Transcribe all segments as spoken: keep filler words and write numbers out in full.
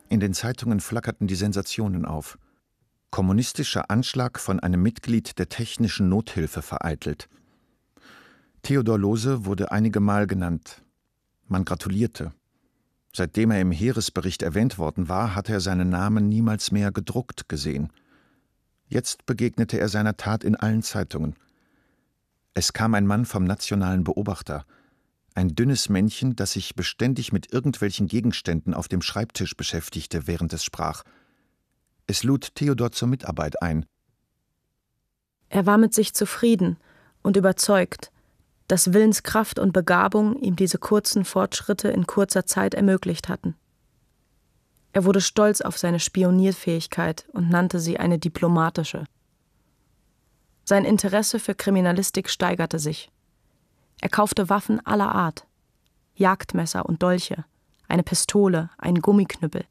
In den Zeitungen flackerten die Sensationen auf. Kommunistischer Anschlag von einem Mitglied der Technischen Nothilfe vereitelt. Theodor Lohse wurde einige Mal genannt. Man gratulierte. Seitdem er im Heeresbericht erwähnt worden war, hatte er seinen Namen niemals mehr gedruckt gesehen. Jetzt begegnete er seiner Tat in allen Zeitungen. Es kam ein Mann vom Nationalen Beobachter, ein dünnes Männchen, das sich beständig mit irgendwelchen Gegenständen auf dem Schreibtisch beschäftigte, während es sprach. Es lud Theodor zur Mitarbeit ein. Er war mit sich zufrieden und überzeugt, dass Willenskraft und Begabung ihm diese kurzen Fortschritte in kurzer Zeit ermöglicht hatten. Er wurde stolz auf seine Spionierfähigkeit und nannte sie eine diplomatische. Sein Interesse für Kriminalistik steigerte sich. Er kaufte Waffen aller Art, Jagdmesser und Dolche, eine Pistole, einen Gummiknüppel.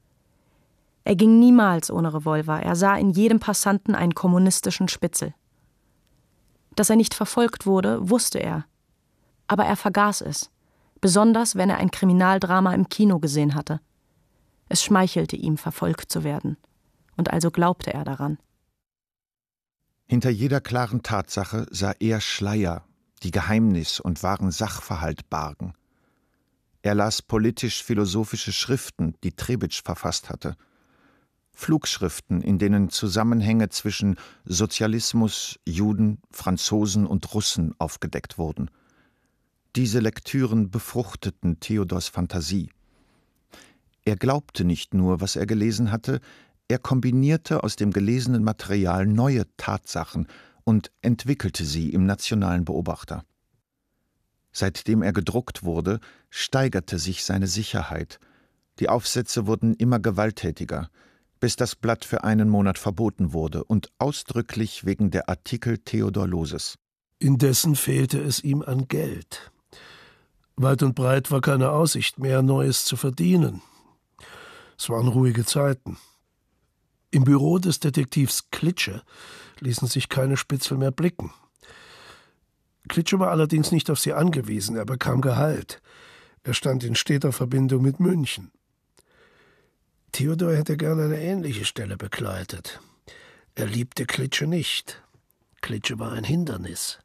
Er ging niemals ohne Revolver, er sah in jedem Passanten einen kommunistischen Spitzel. Dass er nicht verfolgt wurde, wusste er. Aber er vergaß es, besonders wenn er ein Kriminaldrama im Kino gesehen hatte. Es schmeichelte ihm, verfolgt zu werden, und also glaubte er daran. Hinter jeder klaren Tatsache sah er Schleier, die Geheimnis und wahren Sachverhalt bargen. Er las politisch-philosophische Schriften, die Trebitsch verfasst hatte. Flugschriften, in denen Zusammenhänge zwischen Sozialismus, Juden, Franzosen und Russen aufgedeckt wurden. Diese Lektüren befruchteten Theodors Fantasie. Er glaubte nicht nur, was er gelesen hatte, er kombinierte aus dem gelesenen Material neue Tatsachen und entwickelte sie im Nationalen Beobachter. Seitdem er gedruckt wurde, steigerte sich seine Sicherheit. Die Aufsätze wurden immer gewalttätiger, bis das Blatt für einen Monat verboten wurde und ausdrücklich wegen der Artikel Theodor Lohses. Indessen fehlte es ihm an Geld. Weit und breit war keine Aussicht mehr, Neues zu verdienen. Es waren ruhige Zeiten. Im Büro des Detektivs Klitsche ließen sich keine Spitzel mehr blicken. Klitsche war allerdings nicht auf sie angewiesen, er bekam Gehalt. Er stand in steter Verbindung mit München. Theodor hätte gern eine ähnliche Stelle bekleidet. Er liebte Klitsche nicht. Klitsche war ein Hindernis.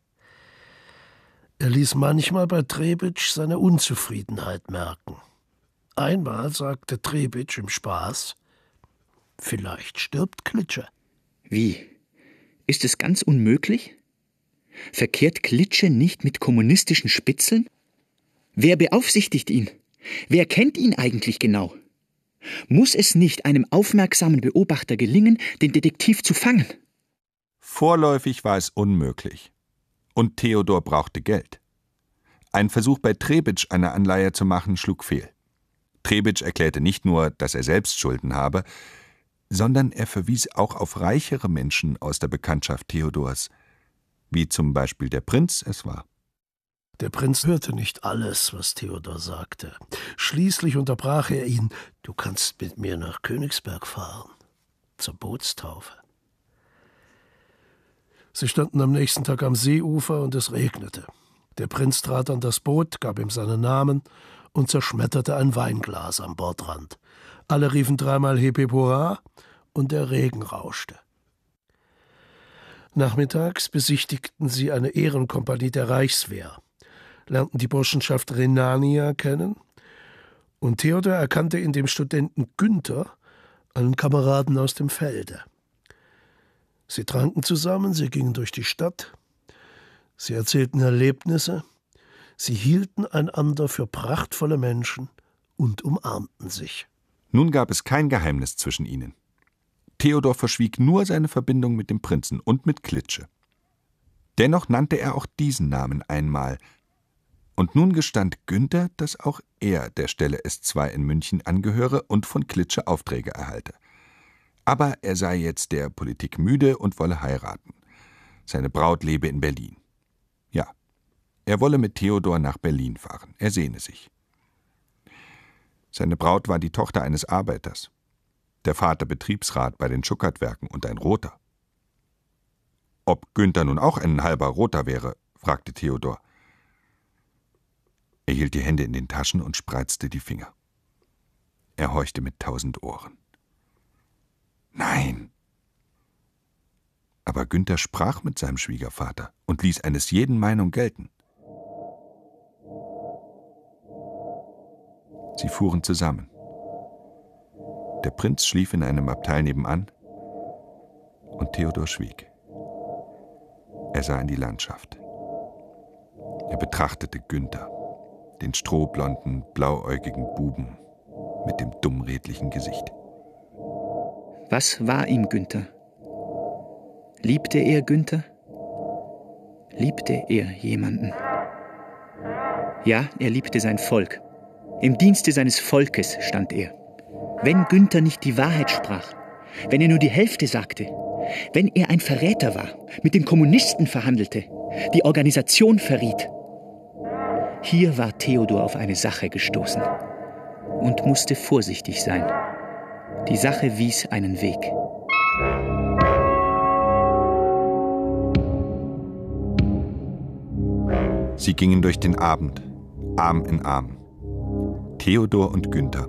Er ließ manchmal bei Trebitsch seine Unzufriedenheit merken. Einmal sagte Trebitsch im Spaß: »Vielleicht stirbt Klitsche.« Wie? Ist es ganz unmöglich? Verkehrt Klitsche nicht mit kommunistischen Spitzeln? Wer beaufsichtigt ihn? Wer kennt ihn eigentlich genau? Muss es nicht einem aufmerksamen Beobachter gelingen, den Detektiv zu fangen? Vorläufig war es unmöglich. Und Theodor brauchte Geld. Ein Versuch bei Trebitsch, eine Anleihe zu machen, schlug fehl. Trebitsch erklärte nicht nur, dass er selbst Schulden habe, sondern er verwies auch auf reichere Menschen aus der Bekanntschaft Theodors, wie zum Beispiel der Prinz es war. Der Prinz hörte nicht alles, was Theodor sagte. Schließlich unterbrach er ihn: »Du kannst mit mir nach Königsberg fahren, zur Bootstaufe.« Sie standen am nächsten Tag am Seeufer und es regnete. Der Prinz trat an das Boot, gab ihm seinen Namen und zerschmetterte ein Weinglas am Bordrand. Alle riefen dreimal Hip Hip Hurra und der Regen rauschte. Nachmittags besichtigten sie eine Ehrenkompanie der Reichswehr, lernten die Burschenschaft Rhenania kennen und Theodor erkannte in dem Studenten Günther einen Kameraden aus dem Felde. Sie tranken zusammen, sie gingen durch die Stadt, sie erzählten Erlebnisse, sie hielten einander für prachtvolle Menschen und umarmten sich. Nun gab es kein Geheimnis zwischen ihnen. Theodor verschwieg nur seine Verbindung mit dem Prinzen und mit Klitsche. Dennoch nannte er auch diesen Namen einmal. Und nun gestand Günther, dass auch er der Stelle S zwei in München angehöre und von Klitsche Aufträge erhalte. Aber er sei jetzt der Politik müde und wolle heiraten. Seine Braut lebe in Berlin. Ja, er wolle mit Theodor nach Berlin fahren. Er sehne sich. Seine Braut war die Tochter eines Arbeiters. Der Vater Betriebsrat bei den Schuckertwerken und ein Roter. Ob Günther nun auch ein halber Roter wäre, fragte Theodor. Er hielt die Hände in den Taschen und spreizte die Finger. Er horchte mit tausend Ohren. Nein. Aber Günther sprach mit seinem Schwiegervater und ließ eines jeden Meinung gelten. Sie fuhren zusammen. Der Prinz schlief in einem Abteil nebenan und Theodor schwieg. Er sah in die Landschaft. Er betrachtete Günther, den strohblonden, blauäugigen Buben mit dem dummredlichen Gesicht. Was war ihm Günther? Liebte er Günther? Liebte er jemanden? Ja, er liebte sein Volk. Im Dienste seines Volkes stand er. Wenn Günther nicht die Wahrheit sprach, wenn er nur die Hälfte sagte, wenn er ein Verräter war, mit den Kommunisten verhandelte, die Organisation verriet. Hier war Theodor auf eine Sache gestoßen und musste vorsichtig sein. Die Sache wies einen Weg. Sie gingen durch den Abend, Arm in Arm. Theodor und Günther.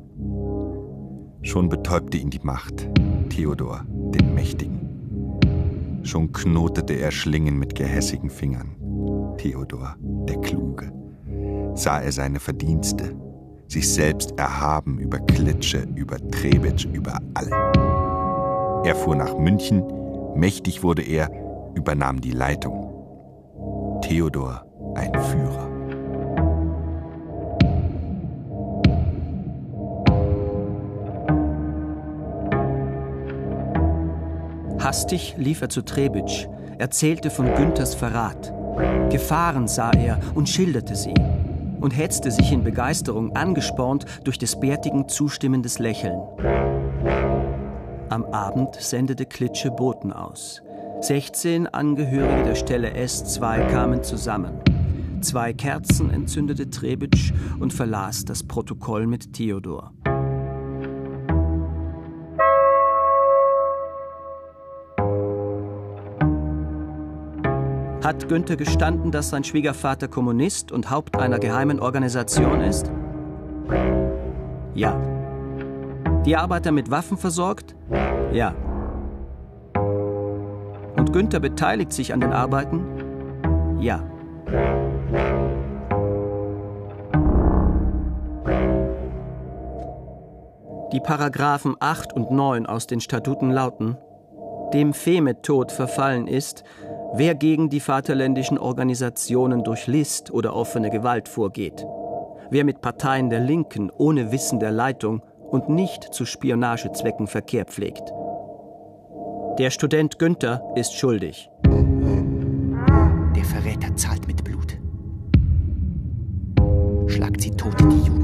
Schon betäubte ihn die Macht, Theodor, den Mächtigen. Schon knotete er Schlingen mit gehässigen Fingern, Theodor, der Kluge. Sah er seine Verdienste, sich selbst erhaben über Klitsche, über Trebitsch, über alle. Er fuhr nach München, mächtig wurde er, übernahm die Leitung. Theodor, ein Führer. Hastig lief er zu Trebitsch, erzählte von Günthers Verrat. Gefahren sah er und schilderte sie und hetzte sich in Begeisterung, angespornt durch des Bärtigen zustimmendes Lächeln. Am Abend sendete Klitsche Boten aus. Sechzehn Angehörige der Stelle S zwei kamen zusammen. Zwei Kerzen entzündete Trebitsch und verlas das Protokoll mit Theodor. Hat Günther gestanden, dass sein Schwiegervater Kommunist und Haupt einer geheimen Organisation ist? Ja. Die Arbeiter mit Waffen versorgt? Ja. Und Günther beteiligt sich an den Arbeiten? Ja. Die Paragraphen acht und neun aus den Statuten lauten: Dem Femetod verfallen ist, wer gegen die vaterländischen Organisationen durch List oder offene Gewalt vorgeht, wer mit Parteien der Linken ohne Wissen der Leitung und nicht zu Spionagezwecken Verkehr pflegt. Der Student Günther ist schuldig. Der Verräter zahlt mit Blut. Schlagt sie tot, die Juden.